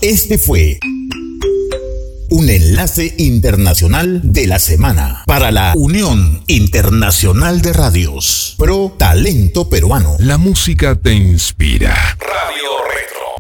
Este fue un enlace internacional de la semana para la Unión Internacional de Radios. Pro Talento Peruano. La música te inspira.